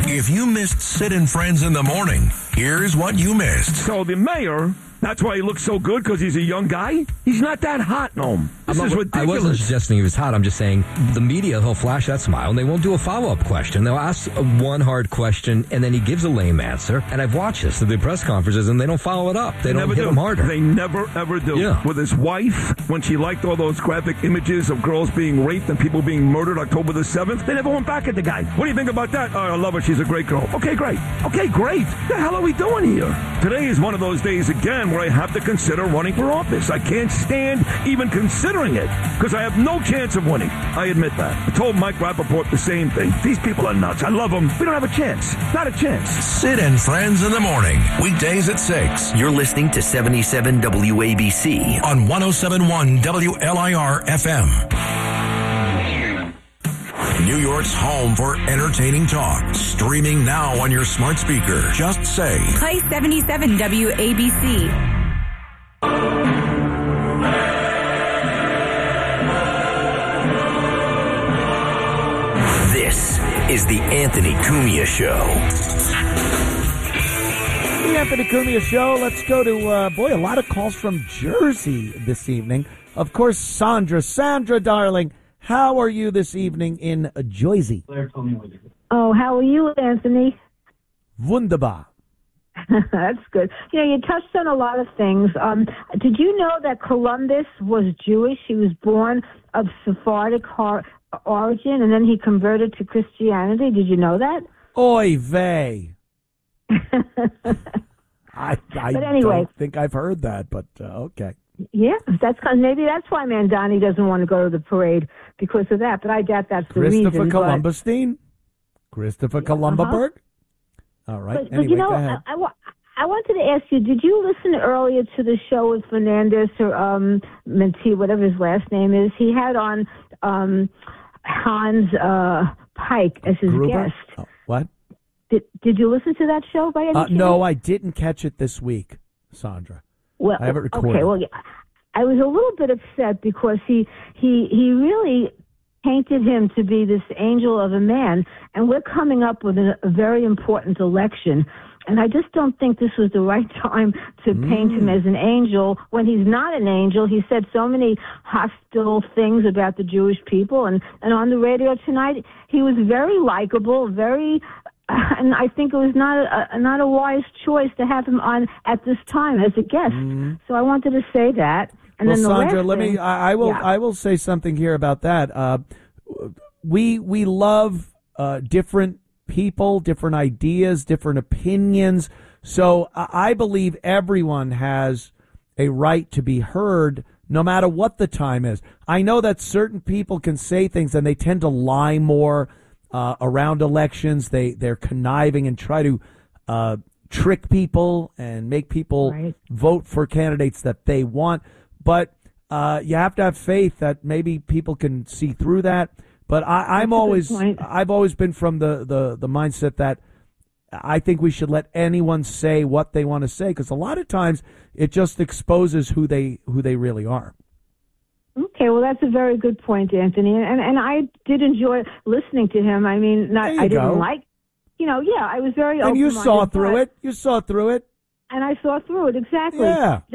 If you missed Sid and Friends in the Morning, here's what you missed. So the mayor, that's why he looks so good, because he's a young guy? He's not that hot, Noam. This is ridiculous. I wasn't suggesting he was hot. I'm just saying the media, he'll flash that smile, and they won't do a follow-up question. They'll ask one hard question, and then he gives a lame answer. And I've watched this at the press conferences, and they don't follow it up. They don't hit him harder. They never, ever do. Yeah. With his wife, when she liked all those graphic images of girls being raped and people being murdered October the 7th, they never went back at the guy. What do you think about that? Oh, I love her. She's a great girl. Okay, great. Okay, great. What the hell are we doing here? Today is one of those days again where I have to consider running for office. I can't stand even considering it because I have no chance of winning. I admit that. I told Mike Rappaport the same thing. These people are nuts. I love them. We don't have a chance. Not a chance. Sid and Friends in the Morning, weekdays at 6 You're listening to 77 WABC on 107.1 WLIR FM. New York's home for entertaining talk. Streaming now on your smart speaker. Just say, Play 77 WABC. This is the Anthony Cumia Show. The Anthony Cumia Show. Let's go to, a lot of calls from Jersey this evening. Of course, Sandra. Sandra, darling, how are you this evening in Jersey? Oh, how are you, Anthony? Wunderbar. That's good. You know, you touched on a lot of things. Did you know that Columbus was Jewish? He was born of Sephardic origin, and then he converted to Christianity. Did you know that? Oy vey. I anyway, don't think I've heard that, but okay. Yeah, maybe that's why Mandani doesn't want to go to the parade, because of that. But I doubt that's the reason. Christopher Columbus-Stein? Christopher Columbaberg? All right. But anyway, you know, go ahead. I wanted to ask you, did you listen earlier to the show with Fernandez or Mentee, whatever his last name is? He had on Hans Pike as his Gruber? guest. Oh, what? Did you listen to that show by any chance? No, I didn't catch it this week, Sandra. Well, I have it recorded. Okay, well, I was a little bit upset because he really painted him to be this angel of a man, and we're coming up with a very important election. And I just don't think this was the right time to paint him as an angel when he's not an angel. He said so many hostile things about the Jewish people. And on the radio tonight, he was very likable, and I think it was not a wise choice to have him on at this time as a guest. So I wanted to say that. And well, then Sandra, I will say something here about that. We love different people, different ideas, different opinions. So I believe everyone has a right to be heard no matter what the time is. I know that certain people can say things and they tend to lie more around elections. They're conniving and try to trick people and make people vote for candidates that they want. But you have to have faith that maybe people can see through that. But I've always been from the mindset that I think we should let anyone say what they want to say, because a lot of times it just exposes who they really are. Okay, well, that's a very good point, Anthony. And I did enjoy listening to him. I mean, I didn't like, I was very open-minded. And you saw through it. You saw through it. And I saw through it, exactly. Yeah.